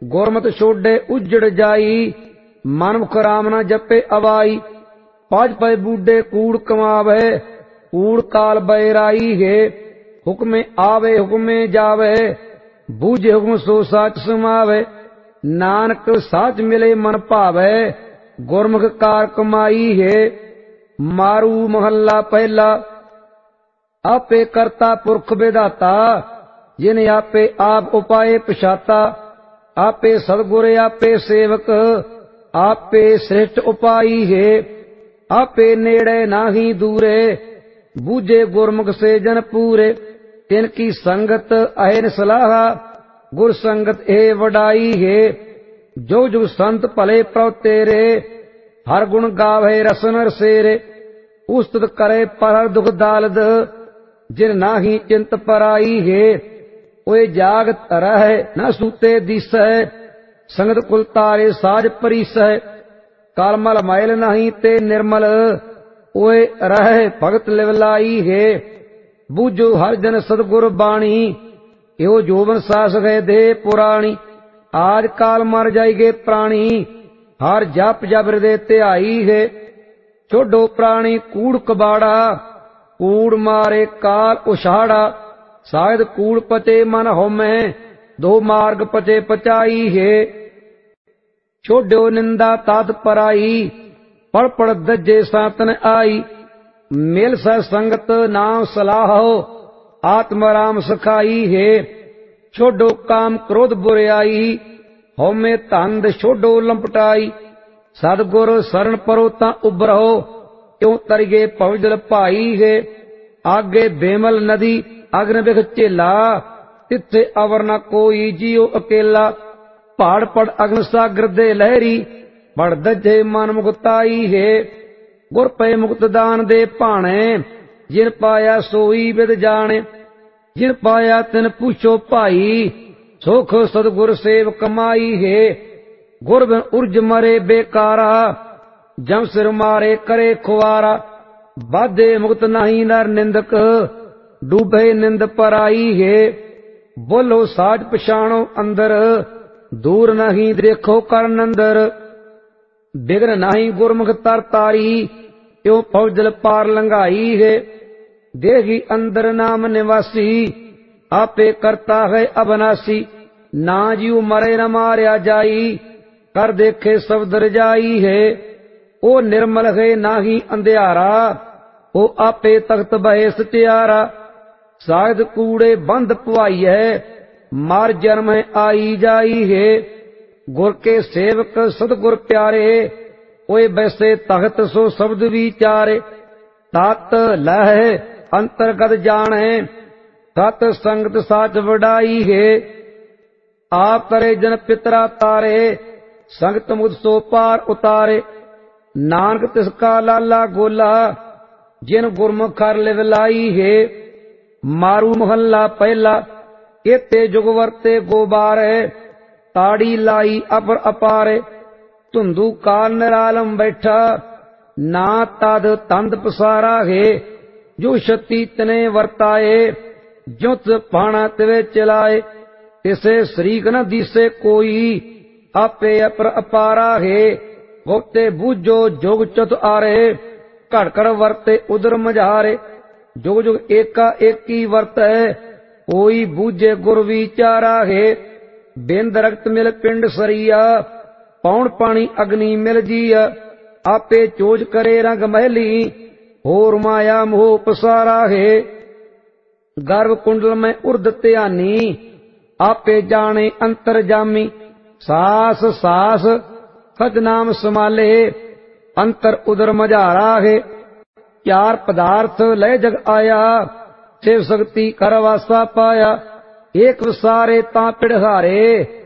गुरमत छोड़े उजड़ जाई, मनमुख राम न जपे अवाई। पाज पै बूढ़े कूड़ कमावे, कूड़ काल बैराई है। हुक्मे आवे हुक्मे जावे, बूझे हुक्म सो साच समावे। नानक साच मिले मन भावे, गुरमुख कार कमाई है। मारू महला पहला, आपे करता पुरख विधाता, जिन आपे आप उपाय पछाता। आपे सतगुर आपे सेवक, आपे श्रेष्ठ उपाई है। आपे नेड़े नाही दूरे, बूझे गुरमुख से जन पूरे। तिनकी संगत अहन सलाह, गुर संगत ए वडाई है। जो जो संत भले प्रभ तेरे, हर गुण गावे रसन रसेरे। उस्तत करे पर हर दुख दालद, जिन नाही चिंत पराई है। ओए जागत रह न सूते दिसै, संगत कुल तारे साज परिसै। कालमल मैल नहीं ते निर्मल, ओए रह भगत लिवलाई है। बूझो हर जन सतगुर बाणी, एहो जोवन सास गए दे पुराणी। आज काल मर जाएगे प्राणी, हर जप जप हृदय ध्याई है। छोड़ो प्राणी कूड़ कबाड़ा, कूड़ मारे काल उछाड़ा। शायद कूड़ पचे मन होमे, दो मार्ग पचे पचाई है। छोड़ो निंदा तात पराई, पढ़ पढ़ दजे सातन आई। मिल स संगत नाम सलाहो, आत्म राम सखाई है। छोड़ो काम क्रोध बुराई, होमे धंध छोड़ो लंपटाई। सतगुर शरण परो ता उबरहो, क्यों तरिगे भवजल भाई है। आगे बेमल नदी अग्न बिख झेला, तिथे अवर न कोई जियो अकेला। पहाड़ पड़ अग्न सागर दे लहरी, बड़ दजे मन मुक्ताई है। गुर पे मुक्त दान दे भाणे, जिन पाया सोई विद जाने। जिन पाया तिन पूछो भाई, सुख सतगुर सेव कमाई है। गुर बिन उर्ज मरे बेकारा, जम सिर मारे करे खुआरा। बाधे मुक्त नहीं नर निंदक, डूबे निंद पराई है। बोलो साज पछाणो अंदर, दूर नहीं देखो कर नंदर। बिघ्न नहीं गुरमुख तर तारी, क्यों फौजल पार लंघाई है। देही अंदर नाम निवासी, आपे करता है अबनासी। ना जीव मरे न मारया जाई, कर देखे सब दर जाई है। ओ निर्मल है नाही अंधियारा, ओ आपे तख्त बहे सत्यारा। शायद कूड़े बंद पुआई है, मार जन्म है आई जाई है। गुर के सेवक सतगुर प्यारे, ओए वैसे तख्त सो शब्द विचारे। तत् लह अंतर्गत जाने, तत् संगत साच वडाई है। आप करे जन पितरा तारे, संगत मुद सो पार उतारे। नानक तिसका लाला गोला, जिन गुरमुख कर लिवलाई है। मारू महला पहला, केते जुग वरते गोबारे। ताड़ी लाई अपर अपारे, धुंधु काल निरालम बैठा। ना तद तंद पसारा है, जो छती तने वर्ताए। जुत पाना तिवे चलाए, तिसे शरीक न दिसे कोई। आपे अपर अपारा है, गोते बूझो जोग चत आरे। घड़ घड़ वर्ते उदर मझारे, जुग जुग एका एकी वर्त है। कोई बूझे गुर विचारा है। बिंद रक्त मिल पिंड सरिया, पौण पानी अग्नि मिल जिया। आपे चोज करे रंग महली, होर माया मोह पसारा है। गर्भ कुंडल में उर्द ध्यानी, आपे जाने अंतर जामी। सास सास सच नाम समाले, अंतर उदर मझारा है। चार पदार्थ लय जग आया, शिव शक्ति कर वासा पाया। एक विसारे ता पिढ़हारे,